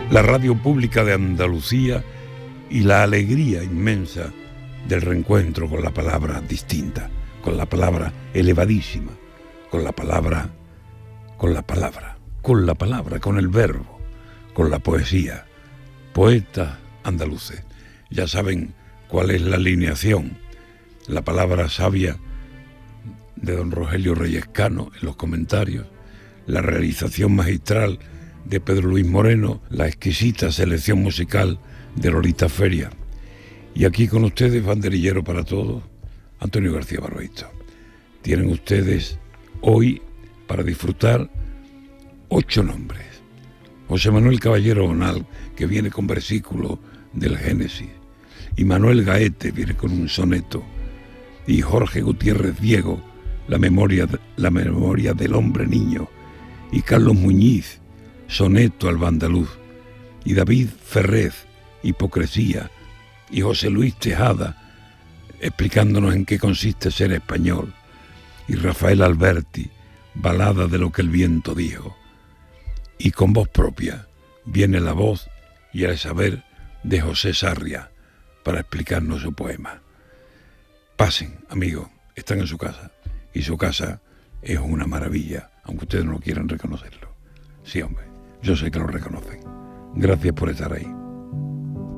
la radio pública de Andalucía y la alegría inmensa del reencuentro con la palabra distinta, con la palabra elevadísima, con la palabra, con el verbo, con la poesía. Poetas andaluces, ya saben cuál es la alineación, la palabra sabia de don Rogelio Reyes Cano en los comentarios, la realización magistral de Pedro Luis Moreno, la exquisita selección musical de Lolita Feria. Y aquí con ustedes, banderillero para todos, Antonio García Barbeito. Tienen ustedes hoy para disfrutar 8 nombres. José Manuel Caballero Bonal, que viene con versículos del Génesis, y Manuel Gaete viene con un soneto, y Jorge Gutiérrez Diego, la memoria del hombre niño, y Carlos Muñiz, soneto al andaluz, y David Ferrez, hipocresía, y José Luis Tejada, explicándonos en qué consiste ser español, y Rafael Alberti, balada de lo que el viento dijo. Y con voz propia viene la voz y el saber de José Sarria para explicarnos su poema. Pasen, amigos, están en su casa, y su casa es una maravilla, aunque ustedes no quieran reconocerlo. Sí, hombre, yo sé que lo reconocen. Gracias por estar ahí.